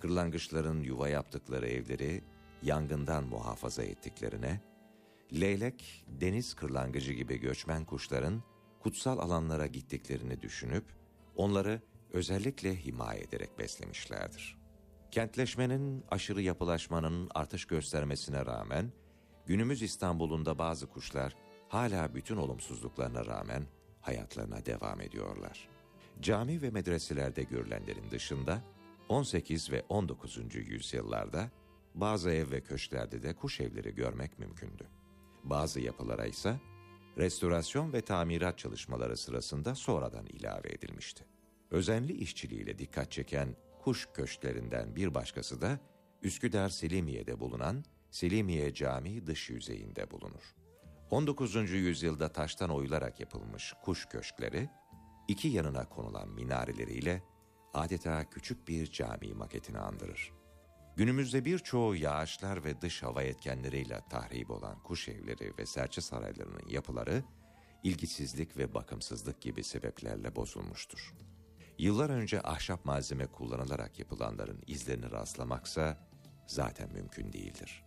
kırlangıçların yuva yaptıkları evleri yangından muhafaza ettiklerine, leylek, deniz kırlangıcı gibi göçmen kuşların kutsal alanlara gittiklerini düşünüp, onları özellikle himaye ederek beslemişlerdir. Kentleşmenin, aşırı yapılaşmanın artış göstermesine rağmen, günümüz İstanbul'unda bazı kuşlar hala bütün olumsuzluklarına rağmen hayatlarına devam ediyorlar. Cami ve medreselerde görülenlerin dışında 18 ve 19. yüzyıllarda bazı ev ve köşklerde de kuş evleri görmek mümkündü. Bazı yapılara ise restorasyon ve tamirat çalışmaları sırasında sonradan ilave edilmişti. Özenli işçiliğiyle dikkat çeken kuş köşklerinden bir başkası da Üsküdar Selimiye'de bulunan Selimiye Camii dış yüzeyinde bulunur. 19. yüzyılda taştan oyularak yapılmış kuş köşkleri, iki yanına konulan minareleriyle adeta küçük bir cami maketini andırır. Günümüzde birçoğu yağışlar ve dış hava etkenleriyle tahrip olan kuş evleri ve serçe saraylarının yapıları, ilgisizlik ve bakımsızlık gibi sebeplerle bozulmuştur. Yıllar önce ahşap malzeme kullanılarak yapılanların izlerini rastlamaksa zaten mümkün değildir.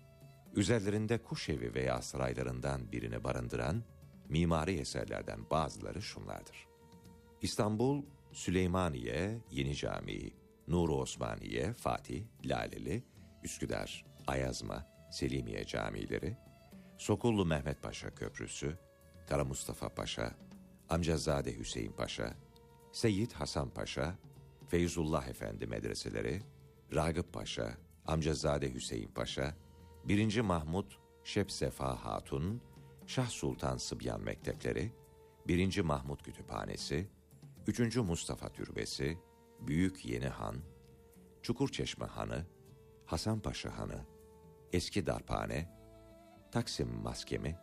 Üzerlerinde kuş evi veya saraylarından birini barındıran mimari eserlerden bazıları şunlardır. İstanbul, Süleymaniye, Yeni Camii, Nur-u Osmaniye, Fatih, Laleli, Üsküdar, Ayazma, Selimiye camileri, Sokullu Mehmet Paşa Köprüsü, Kara Mustafa Paşa, Amcazade Hüseyin Paşa, Seyyid Hasan Paşa, Feyzullah Efendi medreseleri, Ragıp Paşa, Amcazade Hüseyin Paşa, 1. Mahmud Şepsefa Hatun, Şah Sultan Sıbyan Mektepleri, 1. Mahmud Kütüphanesi, 3. Mustafa Türbesi, Büyük Yeni Han, Çukurçeşme Hanı, Hasanpaşa Hanı, Eski Darphane, Taksim Maskemi,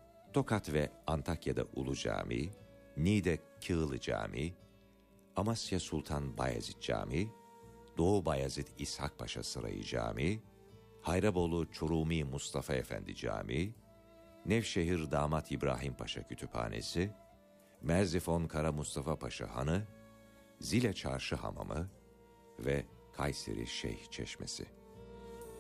Tokat ve Antakya'da Ulu Camii, Niğde Kığılı Camii, Amasya Sultan Bayezid Camii, Doğu Bayezid İshak Paşa Sarayı Camii, Hayrabolu Çorumi Mustafa Efendi Camii, Nevşehir Damat İbrahim Paşa Kütüphanesi, Merzifon Kara Mustafa Paşa Hanı, Zile Çarşı Hamamı ve Kayseri Şeyh Çeşmesi.